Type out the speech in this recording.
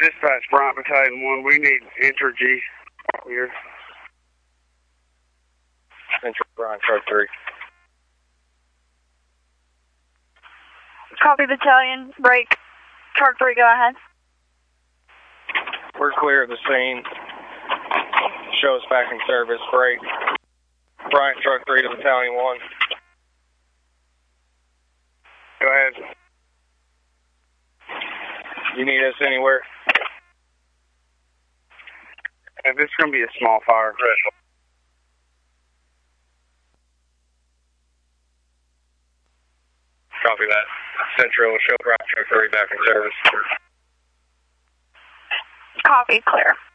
Dispatch Bryant Battalion 1, we need Entergy here. Central Bryant, Truck 3. Copy Battalion, break. Truck 3, go ahead. We're clear of the scene. Show us back in service, break. Bryant, Truck 3 to Battalion 1. Go ahead. You need us anywhere? If it's going to be a small fire. Copy that. Central, show Bryant, Truck 3 back in service. Copy, clear.